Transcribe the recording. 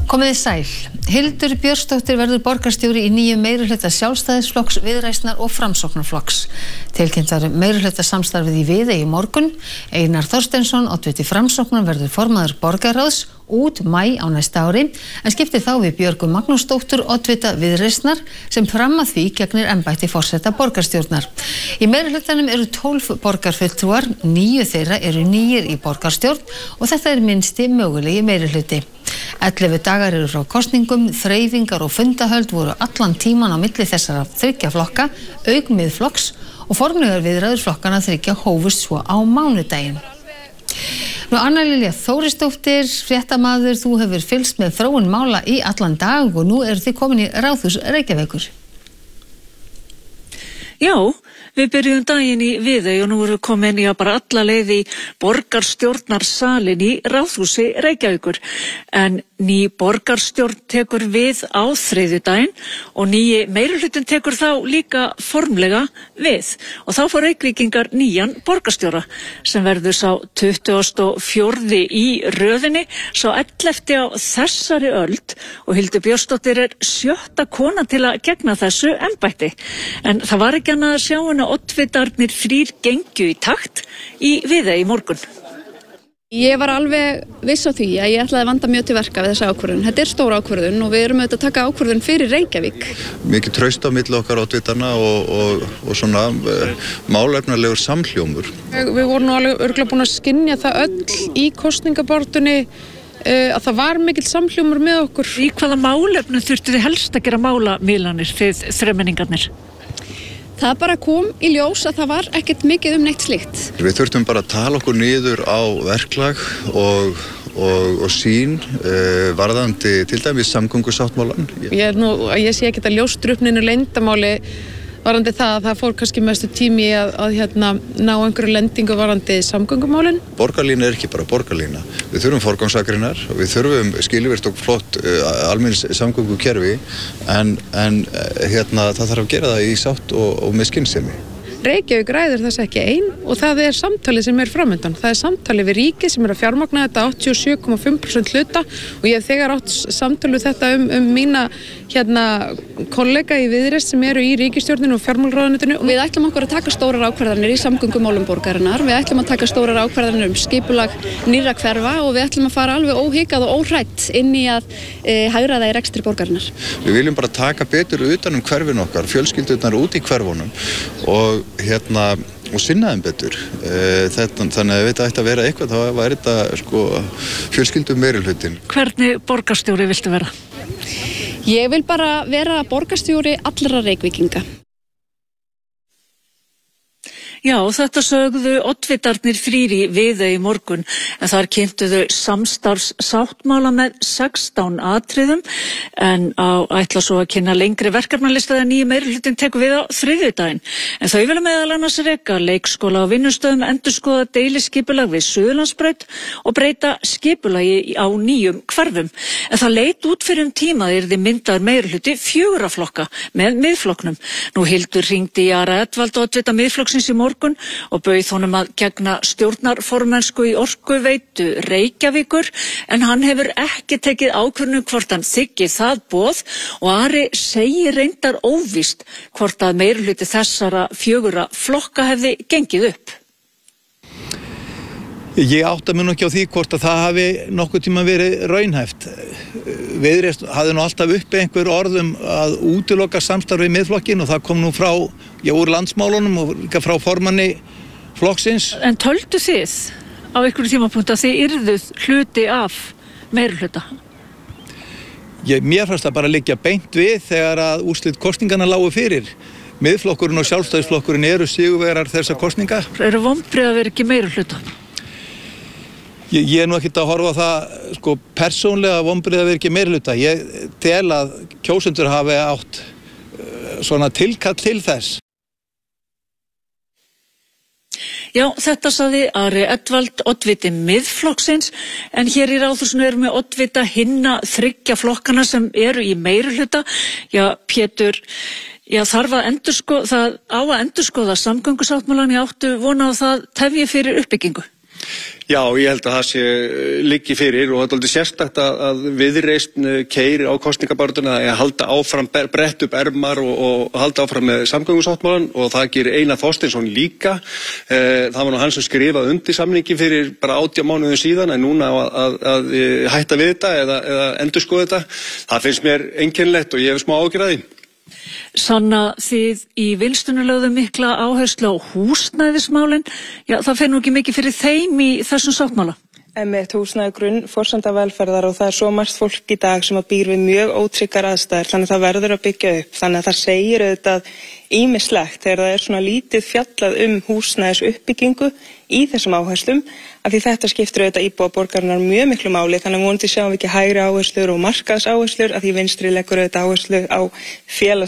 Komiði sæl. Hildur Björnsdóttir verður borgarstjóri í nýjum meirihluta Sjálfstæðisflokks, Viðreisnar og Framsóknarflokks. Tilkynnt var meirihluta samstarfið í Viðey í morgun. Einar Þorsteinsson, oddviti Framsóknar, verður formaður borgarráðs út maí á næsta ári, en skiptir þá við Björgu Magnúsdóttur, oddvita Viðreisnar, sem fram að því gegnir embætti forseta borgarstjórnar. Í meirihlutanum eru 12 borgarfulltrúar, 9 þeirra eru nýir í borgarstjórn og þetta er minnsti mögulegi meirihluti. 11 dagar eru frá kosningum, þreifingar og fundahöld voru allan tíman á milli þessara 3 flokka, auk miðflokks, og formlegar viðræður flokkana 3 hófust svo á mánudaginn. Anna Lilja Þórisdóttir, fréttamaður, þú hefur fylgst með þróun mála í allan dag og nú eru þið komin í Ráðhús Reykjavíkur. Já, við byrjum daginn í Viðey og nú erum við komin í bara alla leið í borgarstjórnarsalinn í Ráðhúsi Reykjavíkur. En ný borgarstjórn tekur við á þriðjudaginn og nýji meirihlutin tekur þá líka formlega við. Og þá fá Reykvíkingar nýjan borgarstjóra sem verður sá 24. í röðinni, sá 11. á þessari öld, og Hildur Björnsdóttir er 7. kona til að gegna þessu embætti. En það var ekki annað að sjá en að oddvitarnir 3 gengju í takt í Viðey í morgun. Ég var alveg viss á því að ég ætlaði að vanda mjög til verka við þessa ákvörðun. Þetta er stór ákvörðun og við erum auðvitað að taka ákvörðun fyrir Reykjavík. Mikið traust á milli okkar oddvitarna og svona málefnalegur samhljómur. Við vorum nú alveg örugglega búin að skynja það öll í kosningabaráttunni að það var mikill samhljómur með okkur. Í hvaða málefnum þurftu þið helst að gera málamiðlanir þið þremenningarnir? Það bara kom í ljós að það var ekkert mikið neitt slíkt. Við þurftum bara að tala okkur niður á verklag og sýn varðandi til dæmis samgöngusáttmálann. Ég sé ekkert að ljóstra upp neinu leyndamáli varðandi það að það fór kannski mestu tími að ná einhverju lendingu varðandi samgöngumálin. Borgarlína er ekki bara borgarlína. Við þurfum forgangsakreinar og við þurfum skilvirkt og flott almenns samgöngukerfi en það þarf að gera það í sátt og með skynsemi. Reykjavík ræður þess ekki ein og það er samtalið sem er framöndan. Það er samtalið við ríkið sem er að fjármagna þetta 87,5% hluta og ég hef þegar átt samtalið þetta mína kollega í Viðreisn sem eru í ríkisstjórninu og fjármálaráðuneytinu. Við ætlum okkur að taka stórar ákvarðanir í samgöngumálum borgarinnar. Við ætlum að taka stórar ákvarðanir skipulag nýrra hverfa og við ætlum að fara alveg óhikað og óhrætt inn í að hagræða í rekstri borgarinnar. Við viljum bara taka betur utan hverfin okkar, fjölskyldurnar út í hverfunum og sinna þeim betur. Þannig að þetta ætti að vera eitthvað, þá væri þetta fjölskyldum meirihlutin. Hvernig borgarstjóri viltu vera? Ég vil bara vera borgarstjóri allra Reykvíkinga. Já, þetta sögðu oddvitarnir 3 í Viðey í morgun, en þar kynntu þau samstarfssáttmála með 16 atriðum, en ætla svo að kynna lengri verkefnalista þegar nýji meirihlutin tekur við á þriðjudaginn. En þau vilja meðal annars reka leikskóla á vinnustöðum, endurskoða deiliskipulag við Suðurlandsbraut og breyta skipulagi á nýjum hverfum. En það leit út fyrir tíma að yrði myndaður meirihluti 4 flokka með miðflokknum. Nú Hildur hringdi í Ara Edvald, oddvita miðflokksins í morgun og bauð honum að gegna stjórnarformennsku í Orkuveitu Reykjavíkur, en hann hefur ekki tekið ákvörðun hvort hann þiggi það boð og Ari segir reyndar óvíst hvort að meirihluti þessara 4 flokka hefði gengið upp. Ég átta mig nú ekki á því hvort að það hafi nokkuð tíma verið raunhæft. Viðreisn hafði nú alltaf uppi einhver orðum að útiloka samstarfi í miðflokkin og það kom nú frá, úr landsmálunum og líka frá formanni flokksins. En töldu þið á einhverju tímapunkt að þið yrðuð hluti af meirihluta? Mér fannst það bara liggja beint við þegar að úrslit kosninganna lágu fyrir. Miðflokkurinn og Sjálfstæðisflokkurinn eru sigurvegarar þessa kosninga. Eru vonbrigði að vera ekki meirihluta? Ég er nú ekkert að horfa á það persónlega vonbrigði að vera ekki meirihluta. Ég tel að kjósendur hafi átt svona tilkall til þess. Já, þetta sagði Ari Edvald, oddviti miðflokksins, en hér í Ráðhúsinu erum við oddvita hinna 3 flokkana sem eru í meirihluta. Já, Pétur, þarf að endurskoða samgöngusáttmálann, áttu vona á það tefji fyrir uppbyggingu? Já, ég held að það sé liggi fyrir og það er aldrei sérstakt að Viðreisn keyri á kosningabarátuna að halda áfram, bretta upp ermar og halda áfram með samgöngusáttmálann og það gerir Einar Þorsteinsson líka. Það var nú hann sem skrifaði undir samningi fyrir bara 18 mánuðum síðan en núna að hætta við þetta eða endurskoða þetta. Það finnst mér einkennilegt og ég hef smá áhyggjur af því. Sanna, þið í Vinstrinu lögðu mikla áherslu á húsnæðismálin. Já, það fer nú ekki mikið fyrir þeim í þessum sáttmála. Einmitt, húsnæði grunn, forsenda velferðar og það er svo margt fólk í dag sem býr við mjög ótryggar aðstæður, þannig að það verður að byggja upp. Þannig að það segir auðvitað ýmislegt þegar það er svona lítið fjallað húsnæðis uppbyggingu í þessum áherslum, af því þetta skiptir auðvitað íbúa borgarinnar mjög miklu máli, þannig að vonandi sjáum við ekki hægri áherslur og markaðsáherslur, af því Vinstri leggur auðvitað áherslu á